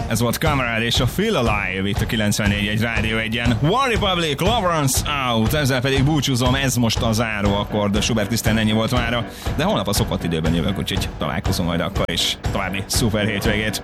Ez volt Kamerad és a Feel Alive itt a 94.1 Rádió 1-en. One Republic, Lawrence Out, ezzel pedig búcsúzom, ez most a záró akkord. Schubert Krisztián ennyi volt mára, de holnap a szokott időben jövök, úgyhogy találkozom majd akkor is. További szuper hétvégét!